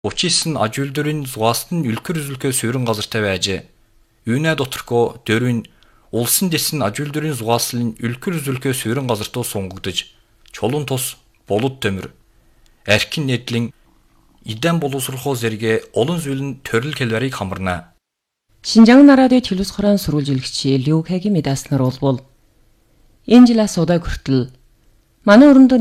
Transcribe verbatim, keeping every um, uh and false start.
Учисэн аж үйлдвэрийн зугаалт нь үлгэр үзүүлэхээ суурин газартай байжээ. Юунэ доторхоо дөрвийн улсын дэсэн аж үйлдвэрийн зугааллын үлгэр үзүүлэхээ суурин газартуу сунгагдж, чулуун тус болод төмөр, архин нэдлэн идэм боловсруулах зэрэг олон зүйл нь төрөл хэлбэрийг хамарна. Шинжаан нараадын төлөс хорон сурвалжилагч Люкагийн мэдээснэр бол энэ жил асуудаг хүртэл манай өрөндөө